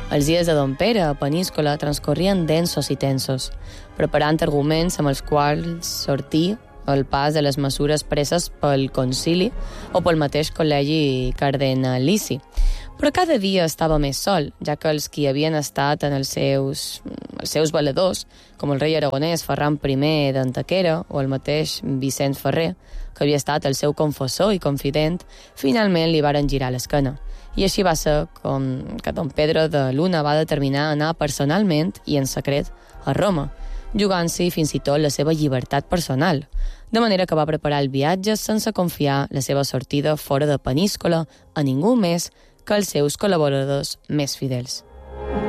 Els dies de Don Pere a Peníscola transcorrien densos i tensos, preparant arguments amb els quals sortir el pas de les mesures preses pel concili o pel mateix col·legi cardenalici. Però cada dia estava més sol, ja que els qui havien estat en els seus valedors, com el rei aragonès Ferran I d'Antequera o el mateix Vicent Ferrer, que havia estat el seu confessor i confident, finalment li varen girar l'esquena. I així va ser com que don Pedro de Luna va determinar anar personalment i en secret a Roma, jugant-s'hi fins i tot la seva llibertat personal, de manera que va preparar el viatge sense confiar la seva sortida fora de Peníscola a ningú més que els seus col·laboradors més fidels.